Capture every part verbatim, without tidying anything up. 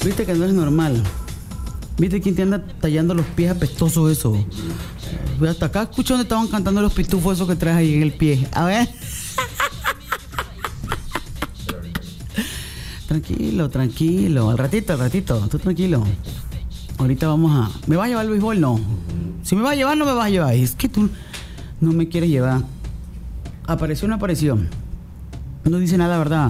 Viste que no es normal. Viste quién te anda tallando los pies apestosos eso. Hasta acá escuché donde estaban cantando los pitufos esos que traes ahí en el pie. A ver. Tranquilo, tranquilo. Al ratito, al ratito. Tú tranquilo. Ahorita vamos a... ¿Me vas a llevar al béisbol? No. Si me vas a llevar, no me vas a llevar. Es que tú no me quieres llevar. ¿Apareció o no apareció? No dice nada, ¿verdad?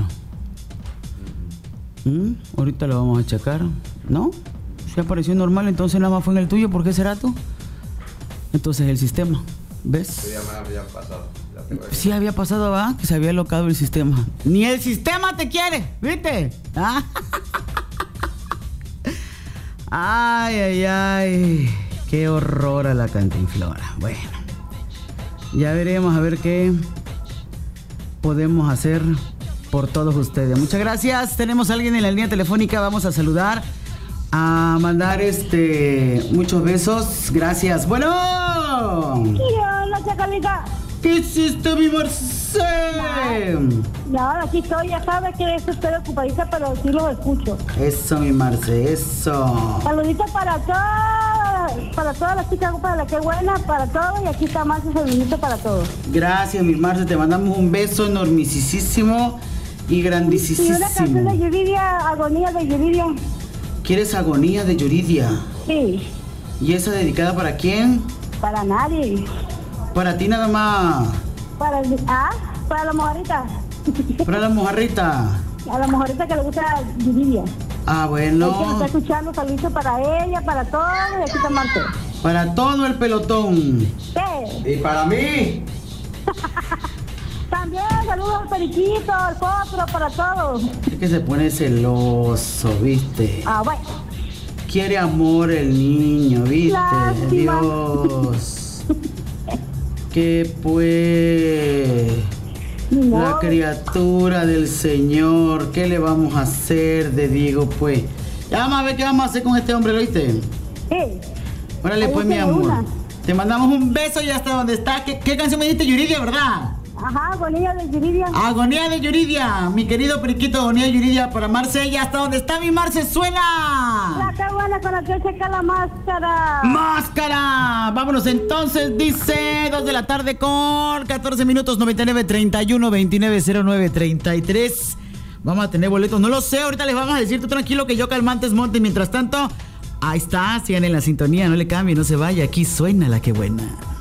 ¿Mm? Ahorita lo vamos a checar. ¿No? Si apareció normal, entonces nada más fue en el tuyo. ¿Por qué será tú? Entonces el sistema. ¿Ves? Sí, ya me había pasado. Sí había pasado, ¿verdad? Que se había alocado el sistema. Ni el sistema te quiere, ¿viste? ¿Ah? Ay, ay, ay. Qué horror a la cantinflora. Bueno, ya veremos a ver qué podemos hacer por todos ustedes. Muchas gracias. Tenemos a alguien en la línea telefónica. Vamos a saludar, a mandar este muchos besos. Gracias. Bueno. Hola, Chacalita. ¿Qué hiciste, mi Marce? No, aquí estoy, ya sabes que estoy ocupadita, pero sí los escucho. Eso, mi Marce, eso. Saluditos para todas, para todas las chicas, para la que buena, para todos, y aquí está Marce, saludito para todos. Gracias, mi Marce, te mandamos un beso enormisísimo y grandísimo. Y una canción de Yuridia, Agonía de Yuridia. ¿Quieres Agonía de Yuridia? Sí. ¿Y esa dedicada para quién? Para nadie. Para ti nada más. Para el, ah, para la mojarrita. Para la mojarrita. A la mojarrita que le gusta Yuridia. Ah, bueno. El que me está escuchando, saludos para ella, para todos, y aquí está Marce. Para todo el pelotón. ¿Qué? ¿Y para mí? También saludos al periquito, al potro, para todos. Es que se pone celoso, ¿viste? Ah, bueno. Quiere amor el niño, ¿viste? Lástima. Dios. Que pues No. la criatura del Señor, ¿qué le vamos a hacer de Diego, pues? Ya vamos a ver qué vamos a hacer con este hombre, ¿lo viste? Sí. Órale, Ahí pues, mi tiene amor. una. Te mandamos un beso y hasta donde está. ¿Qué, qué canción me dijiste, Yuridia, verdad? Ajá, Agonía de Yuridia. Agonía de Yuridia, mi querido periquito, Agonía de Yuridia para Marce. Y hasta donde está mi Marce, suena. La que buena con la que checa la máscara. ¡Máscara! Vámonos entonces, dice dos de la tarde con catorce minutos, noventa y nueve, treinta y uno, veintinueve, cero nueve, treinta y tres. Vamos a tener boletos, no lo sé, ahorita les vamos a decir, tú tranquilo que yo calmantes monte. Mientras tanto, ahí está, sigan en la sintonía, no le cambie, no se vaya, aquí suena la que buena.